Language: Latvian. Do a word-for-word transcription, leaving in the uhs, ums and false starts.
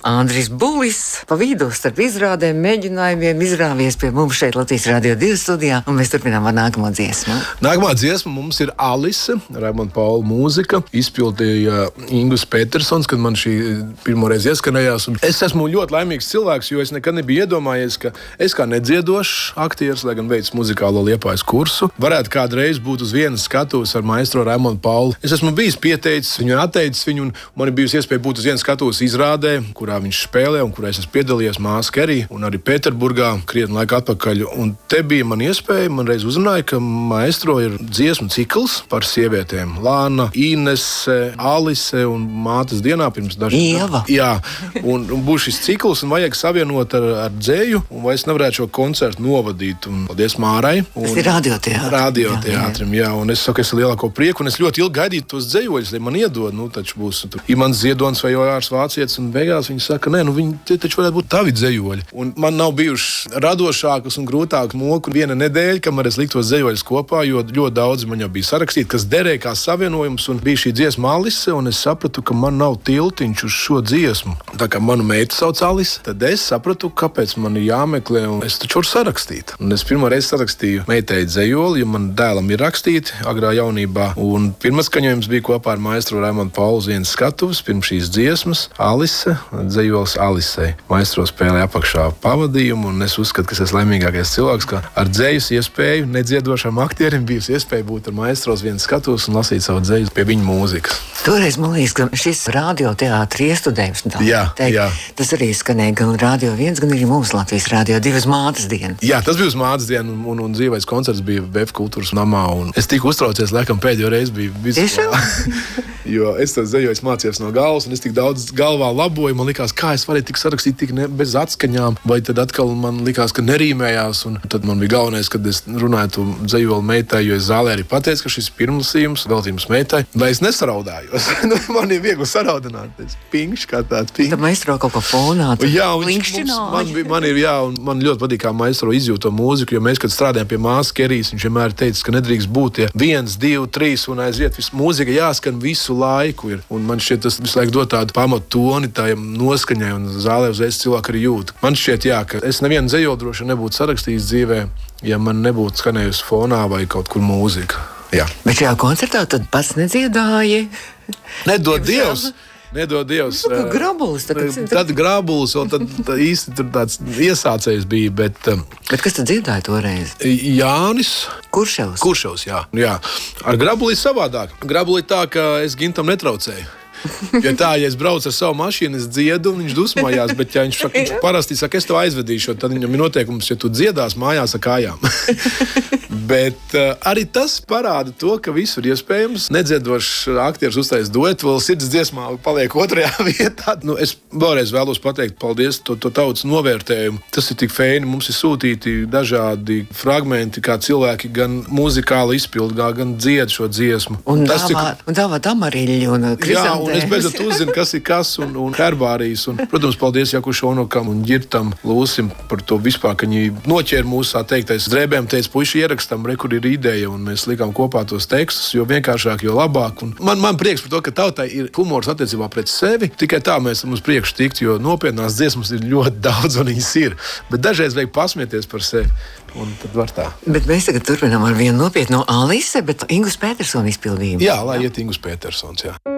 Andris Bulis pa vidu starp izrādēm, mēģinājumiem izrāvies pie mums šeit Latvijas Radio divi studijā, un mēs turpinām ar nākamo dziesmu. Nākamā dziesma mums ir Alise, Raimonda Paula mūzika. Izpildīja Ingus Petersons, kad man šī pirmoreiz ieskanējās. Un es esmu ļoti laimīgs cilvēks, jo es nekad nebiju iedomājies, ka es kā nedziedošs aktieris, lai gan veicu muzikālo Liepājas kursu, varētu kādreiz būt uz vienas skatuves ar maestro Raimondu Paulu. Es esmu bijis pieteicis viņu, atteicis viņu, un man ir bijusi iespēja būt uz vienas skatuves izrādē, kurā viņš spēlē un kurā es esmu piedalījies Māsa Kerija un arī Pēterburgā krietni laika atpakaļ. Un te bija man iespēja, man reiz uzrunāja, ka maestro ir dziesmu cikls par sievietēm. Lāna, Inese, Alise un mātes dienā pirms dažiem Ieva. Jā, un, un būs šis cikls un vajag savienot ar, ar dzēju, un vai es nevarētu šo koncertu novadīt. Un paldies Mārai. Un Tas ir radioteātrim. Radioteātrim, jā, un es saku, es ar lielāko prieku, un es ļoti ilgi gaidīju tos dzējoļus, lai man iedod, nu, taču būs tur Imants Ziedonis vai Ojārs Vācietis, un beigās viņi saka, nē, nu viņi taču varētu būt tavi dzējoļi. Un man nav bijušas radošākas un grūtākas moku viena nedēļa, kamēr es liktos dzējoļus kopā, jo ļoti daudz man jau bija sarakstīti, kas derēja kā savienojums, un bija šī dziesma Alise, un es sapratu, ka man nav tiltiņš uz šo dziesmu. Tā kā manu meitu sauc Alise, tad es sapratu, kāpēc man ir jāmeklē, un es taču varu sarakstīt. Un es pirmo reizi sarakstīju meitai dzējoli, jo man dēlam ir rakstīti agrā jaunībā, un pirmais skaņojums bija kopā ar maestro Raimondu Paulu uz vienas skatuves, pirms šīs dziesmas Alise, dzējolis Alisei. Maestro spēlē apakšā pavadījumu, un es uzskatu, ka es esmu laimīgākais cilvēks, ka ar dzējas iespēju nedziedošam aktierim bijusi iespēja būt ar maestro uz vienas skatuves un lasīt savu dzēju pie viņa mūzikas. Toreiz man liekas, ka šis radioteātra iestudējums, tā jā, teikt, jā. tas arī skanēja gan Radio viens, gan arī mums Latvijas Radio divi mātes dienas. Jā, tas bija uz mātes dienu, un, un, un dzīvais koncerts bija B F kultūras namā, un es tik uztraucies, laikam pēdējo reizi biju vizuālā. Jo es to dzējoju, es mācījos no galvas, un es tik daudz galvā laboju, man likās, kā es varēju tik sarakstīt tik ne, bez atskaņām, vai tad atkal man likās, ka nerīmējās, un tad man bija galvenais, kad es runāju to dzējoli meitai, jo es zālē arī pateicu, ka šis pirmlasījums, veltījums meitai, lai es nesaraudājos. Man ir viegli saraudināt, tas pinkšs kā tāds pinkšs. Tad maestro kaut ko fonā, jā, viņš mums, man, man ir, jā, un man ļoti patīk, kā maestro izjūt to mūziku, jo mēs, kad strādājam pie Māsa Kerijas, viņš vienmēr teica, ka nedrīkst būt tie viens, divi, trīs un aiziet, visu mūzika jāskan visu laiku ir. Un man šķiet, tas visu laiku dod tādu pamatu toni tājam noskaņai, un zālē uzreiz cilvēki arī jūt. Man šķiet, jā, ka es nevienu dzējoli droši nebūtu sarakstījis dzīvē, ja man nebūtu skanējusi fonā vai kaut kur mūzika. Jā. Bet šajā koncertā tad pats nedziedāji? Nedod Dievs! Nedod Dievs. Nu, grabulis. Tā, tad, tad grabulis, un tad tā īsti tur tāds iesācējs bija, bet... Bet kas tad dziedāja toreiz? Jānis. Kurševs. Kurševs, jā. jā. Ar grabuli savādāk. Grabuli tā, ka es Gintam netraucēju. Jo tā, ja es braucu ar savu mašīnu, es dziedu, un viņš dusmojās, bet ja viņš, saka, viņš parasti saka, es tev aizvedīšu, tad viņam ir noteikums, ja tu dziedās mājās ar kājām. Bet uh, arī tas parāda to, ka visur iespējams nedziedošs aktieris uztais duetu, vēl sirds dziesmā paliek otrajā vietā. Nu, es vēlreiz vēlos pateikt paldies to, to tautas novērtējumu. Tas ir tik feini, mums ir sūtīti dažādi fragmenti, kā cilvēki gan muzikāli izpildā, gan dzied šo dziesmu. Un tas, dāvā, cik... un dāvā tamariļi un krizantēmas. Un es beidzot uzzinu, kas ir kas un, un herbārijas. Un, protams, paldies Jakušonokam un Ģirtam Lūsim par to vispār, ka viņi noķēra mūsu, tā teiktais, drēbēm, teica, puiši ierakstam, re, kur ir ideja, un mēs likām kopā tos tekstus, jo vienkāršāk, jo labāk. Un man, man prieks par to, ka tautai ir humors attiecībā pret sevi. Tikai tā mēs varam uz priekšu tikt, jo nopietnās dziesmas ir ļoti daudz, un viņas ir. Bet dažreiz vajag pasmieties par sevi. Un tad var tā. Bet mēs tagad turpinām ar vienu nopietnu Alise, bet Ingus Petersona izpildījumu. Jā, lai iet Ingus Petersons, jā.